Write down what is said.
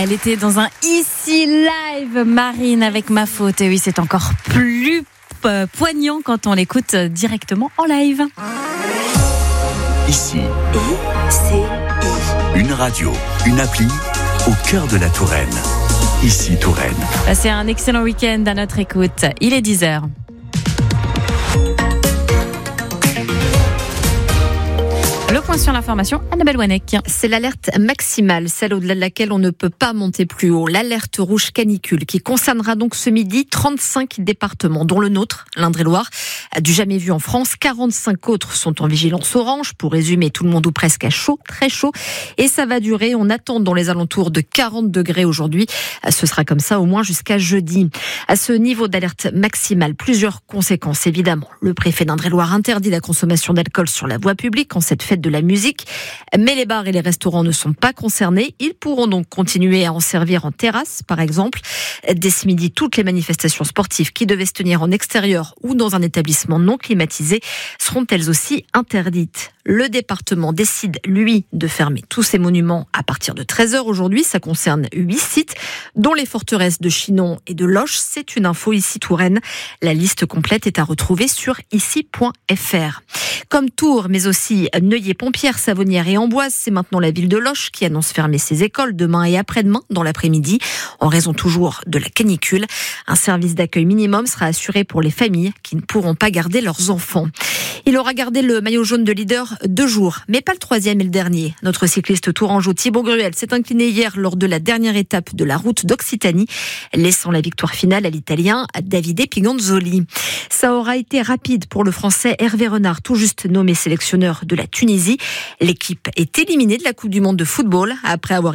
Elle était dans un Ici Live, Marine, avec Ma Faute. Et oui, c'est encore plus poignant quand on l'écoute directement en live. Ici, une radio, une appli au cœur de la Touraine. Ici Touraine. Passez un excellent week-end à notre écoute. Il est 10h. Le point sur l'information, Annabelle Wanek. C'est l'alerte maximale, celle au-delà de laquelle on ne peut pas monter plus haut. L'alerte rouge canicule qui concernera donc ce midi 35 départements, dont le nôtre, l'Indre-et-Loire. Du jamais vu en France, 45 autres sont en vigilance orange. Pour résumer, tout le monde ou presque à chaud, très chaud. Et ça va durer, on attend dans les alentours de 40 degrés aujourd'hui. Ce sera comme ça au moins jusqu'à jeudi. À ce niveau d'alerte maximale, plusieurs conséquences évidemment. Le préfet d'Indre-et-Loire interdit la consommation d'alcool sur la voie publique en cette fête de la musique. Mais les bars et les restaurants ne sont pas concernés. Ils pourront donc continuer à en servir en terrasse, par exemple. Dès ce midi, toutes les manifestations sportives qui devaient se tenir en extérieur ou dans un établissement non climatisé seront elles aussi interdites. Le département décide, lui, de fermer tous ses monuments à partir de 13h aujourd'hui. Ça concerne 8 sites, dont les forteresses de Chinon et de Loches. C'est une info ici Touraine. La liste complète est à retrouver sur ici.fr. Comme Tours, mais aussi Neuilly-Pompières, Savonnières et Amboise, c'est maintenant la ville de Loches qui annonce fermer ses écoles demain et après-demain dans l'après-midi, en raison toujours de la canicule. Un service d'accueil minimum sera assuré pour les familles qui ne pourront pas garder leurs enfants. Il aura gardé le maillot jaune de leader 2 jours, mais pas le 3e et le dernier. Notre cycliste tourangeau Thibaut Gruel s'est incliné hier lors de la dernière étape de la route d'Occitanie, laissant la victoire finale à l'Italien Davide Piganzoli. Ça aura été rapide pour le Français Hervé Renard, tout juste nommé sélectionneur de la Tunisie. L'équipe est éliminée de la Coupe du Monde de football après avoir